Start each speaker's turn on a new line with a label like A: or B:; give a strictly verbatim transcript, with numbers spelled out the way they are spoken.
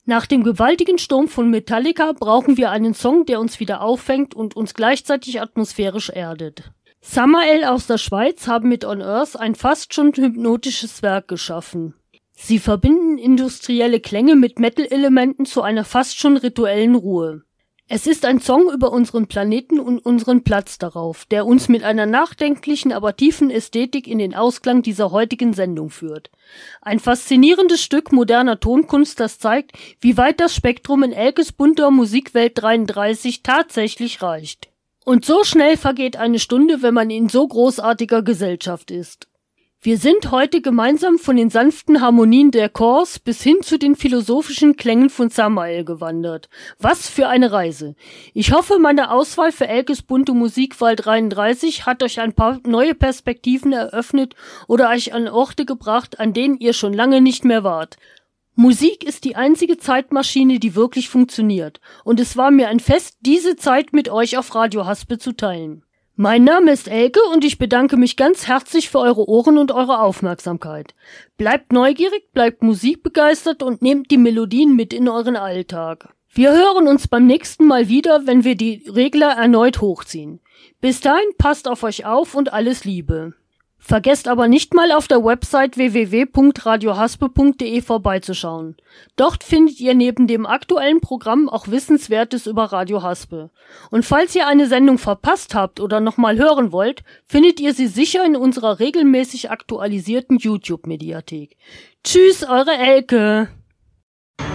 A: Nach dem gewaltigen Sturm von Metallica brauchen wir einen Song, der uns wieder auffängt und uns gleichzeitig atmosphärisch erdet. Samael aus der Schweiz haben mit On Earth ein fast schon hypnotisches Werk geschaffen. Sie verbinden industrielle Klänge mit Metal-Elementen zu einer fast schon rituellen Ruhe. Es ist ein Song über unseren Planeten und unseren Platz darauf, der uns mit einer nachdenklichen, aber tiefen Ästhetik in den Ausklang dieser heutigen Sendung führt. Ein faszinierendes Stück moderner Tonkunst, das zeigt, wie weit das Spektrum in Elkes bunter Musikwelt dreiunddreißig tatsächlich reicht. Und so schnell vergeht eine Stunde, wenn man in so großartiger Gesellschaft ist. Wir sind heute gemeinsam von den sanften Harmonien der Chors bis hin zu den philosophischen Klängen von Samael gewandert. Was für eine Reise! Ich hoffe, meine Auswahl für Elkes bunte Musikwahl dreiunddreißig hat euch ein paar neue Perspektiven eröffnet oder euch an Orte gebracht, an denen ihr schon lange nicht mehr wart. Musik ist die einzige Zeitmaschine, die wirklich funktioniert. Und es war mir ein Fest, diese Zeit mit euch auf Radio Haspe zu teilen. Mein Name ist Elke und ich bedanke mich ganz herzlich für eure Ohren und eure Aufmerksamkeit. Bleibt neugierig, bleibt musikbegeistert und nehmt die Melodien mit in euren Alltag. Wir hören uns beim nächsten Mal wieder, wenn wir die Regler erneut hochziehen. Bis dahin passt auf euch auf und alles Liebe. Vergesst aber nicht mal auf der Website w w w punkt radio haspe punkt de vorbeizuschauen. Dort findet ihr neben dem aktuellen Programm auch Wissenswertes über Radio Haspe. Und falls ihr eine Sendung verpasst habt oder nochmal hören wollt, findet ihr sie sicher in unserer regelmäßig aktualisierten YouTube-Mediathek. Tschüss, eure Elke!